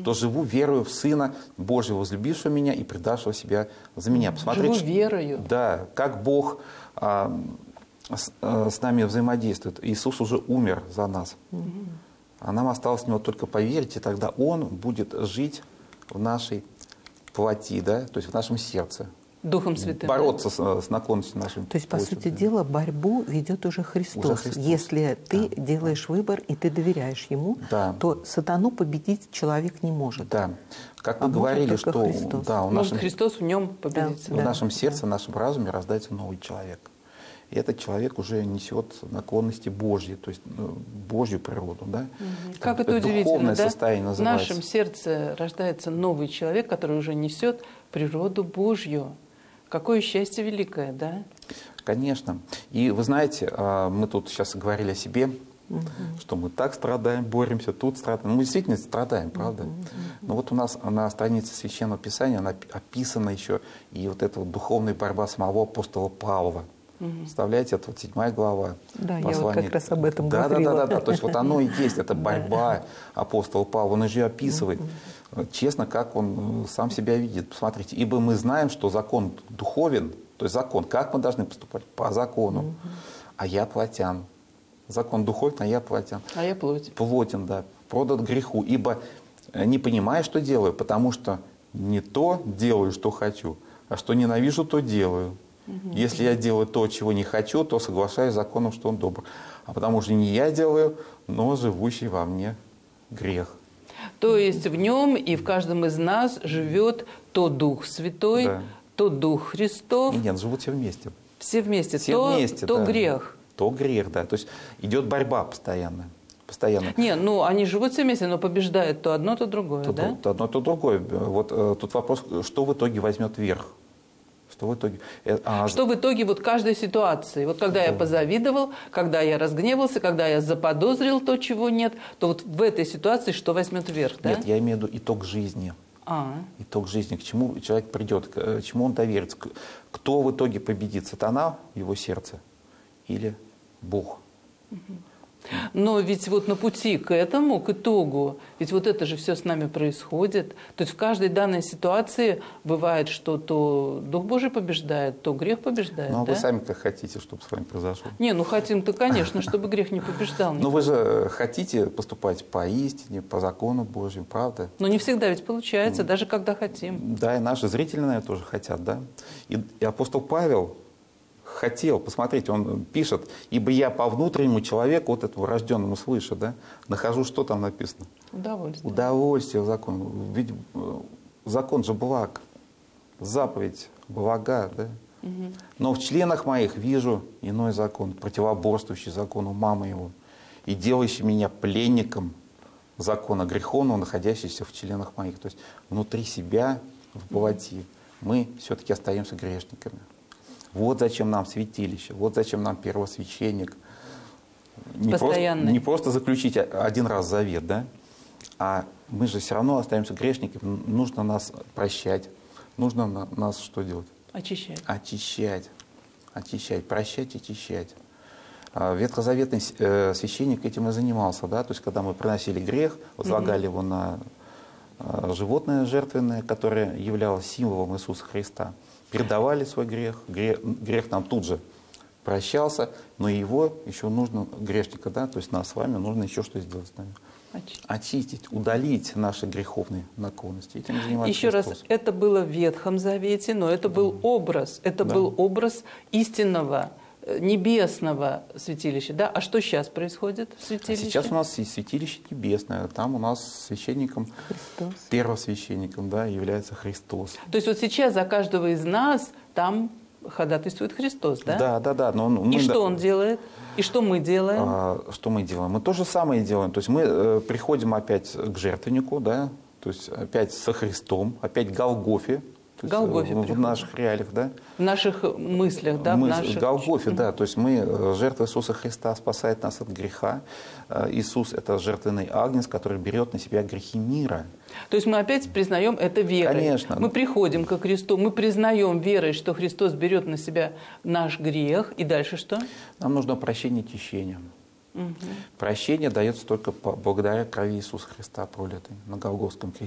то живу верою в Сына Божьего, возлюбившего меня и предавшего себя за меня. Живу верою. Да, как Бог с нами взаимодействует. Иисус уже умер за нас. А нам осталось в Него только поверить, и тогда Он будет жить в нашей плоти, да, то есть в нашем сердце. Духом Святым. Бороться с наклонностью нашей. То есть, по сути дела, борьбу ведет уже Христос. Если ты делаешь выбор и ты доверяешь Ему, то сатану победить человек не может. Да. Как вы говорили, что может Христос в нем победить. В нашем сердце, в нашем разуме рождается новый человек. И этот человек уже несет наклонности Божьи, то есть Божью природу. Да? Как это удивительно, духовное да? состояние называется. В нашем сердце рождается новый человек, который уже несет природу Божью. Какое счастье великое, да? Конечно. И вы знаете, мы тут сейчас говорили о себе, что мы так страдаем, боремся, тут страдаем. Мы действительно страдаем, правда? Но вот у нас на странице Священного Писания описана еще и вот эта вот духовная борьба самого апостола Павла. Представляете, это вот 7 глава. Да, я вот как раз об этом говорила. Да. То есть вот оно и есть, это борьба апостола Павла. Он же ее описывает. Честно, как он сам себя видит. Посмотрите, ибо мы знаем, что закон духовен, то есть закон, как мы должны поступать? По закону. А я плотян. Закон духовен, а я плотян. А я плоть. Плотен, да. Продан греху. Ибо не понимаю, что делаю, потому что не то делаю, что хочу, а что ненавижу, то делаю. Если я делаю то, чего не хочу, то соглашаюсь с законом, что он добр. А потому что не я делаю, но живущий во мне грех. То есть в нем и в каждом из нас живет то Дух Святой, то Дух Христов. Нет, живут все вместе. Все вместе. Все вместе, то грех. То грех, да. То есть идет борьба постоянная. Не, ну они живут все вместе, но побеждают то одно, то другое, да? То одно, то другое. Вот тут вопрос, что в итоге возьмет верх? Что в итоге вот каждой ситуации? Вот когда я позавидовал, когда я разгневался, когда я заподозрил то, чего нет, то вот в этой ситуации что возьмет верх, да? Нет, я имею в виду итог жизни. Итог жизни, к чему человек придет, к чему он доверится. Кто в итоге победит? Сатана в его сердце или Бог? Но ведь вот на пути к этому, к итогу, ведь вот это же все с нами происходит. То есть в каждой данной ситуации бывает, что то Дух Божий побеждает, то грех побеждает. Ну, а вы сами как хотите, чтобы с вами произошло? Не, ну хотим-то, конечно, чтобы грех не побеждал. Но вы же хотите поступать по истине, по закону Божьему, правда? Но не всегда ведь получается, даже когда хотим. Да, и наши зрители, наверное, тоже хотят, да? И апостол Павел хотел, посмотрите, он пишет, ибо я по внутреннему человеку, вот этому рожденному свыше, да, нахожу, что там написано? Удовольствие. Удовольствие в законе. Ведь закон же благ, заповедь блага, да? Но в членах моих вижу иной закон, противоборствующий закону мамы его, и делающий меня пленником закона греховного, находящегося в членах моих. То есть внутри себя, в плоти, мы все-таки остаемся грешниками. Вот зачем нам святилище, вот зачем нам первосвященник. Не просто заключить один раз завет, да? А мы же все равно остаемся грешниками. Нужно нас прощать. Нужно нас что делать? Очищать. Очищать, прощать, очищать. Ветхозаветный священник этим и занимался, да? То есть когда мы приносили грех, возлагали его на животное жертвенное, которое являлось символом Иисуса Христа. Передавали свой грех, грех нам тут же прощался, но его еще нужно, грешника, да, то есть нас с вами, нужно еще что сделать с нами? Очистить, удалить наши греховные наклонности. Этим занимается еще Христос. Раз, это было в Ветхом Завете, но это был образ, был образ истинного, небесного святилища. Да? А что сейчас происходит в святилище? Сейчас у нас и святилище небесное, там у нас священником, первосвященником, да, является Христос. То есть вот сейчас за каждого из нас там ходатайствует Христос, да? Да. И что Он делает? И что мы делаем? Что мы делаем? Мы то же самое делаем. То есть мы приходим опять к жертвеннику, да, то есть опять со Христом, опять к Голгофе. В наших реалиях, да? В наших мыслях, да? Голгофе, да. То есть мы, жертва Иисуса Христа спасает нас от греха. Иисус – это жертвенный агнец, который берет на себя грехи мира. То есть мы опять признаем это верой. Конечно. Мы приходим ко Христу, мы признаем верой, что Христос берет на себя наш грех. И дальше что? Нам нужно прощение течением. Прощение дается только благодаря крови Иисуса Христа, пролитой на Голгофском кресте.